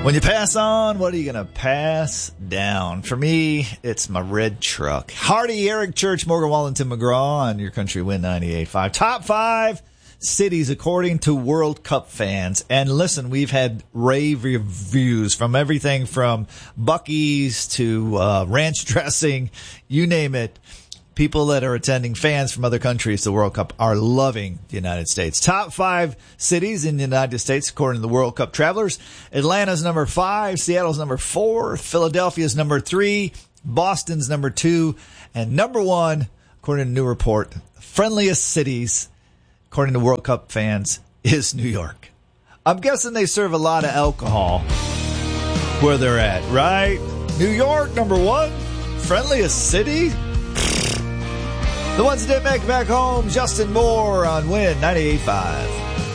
When you pass on, what are you going to pass down? For me, it's my red truck. Hardy, Eric Church, Morgan Wallen, Tim McGraw on Your Country Win 98.5. Top 5 cities according to World Cup fans. And listen, we've had rave reviews from everything from Buc-ee's to ranch dressing, you name it. People that are attending, fans from other countries, the World Cup, are loving the United States. Top 5 cities in the United States, according to the World Cup travelers. Atlanta's number 5, Seattle's number 4, Philadelphia's number 3, Boston's number 2, and number 1, according to a new report, friendliest cities, according to World Cup fans, is New York. I'm guessing they serve a lot of alcohol where they're at, right? New York, number 1, friendliest city? The ones that didn't make it back home, Justin Moore on Win 98.5.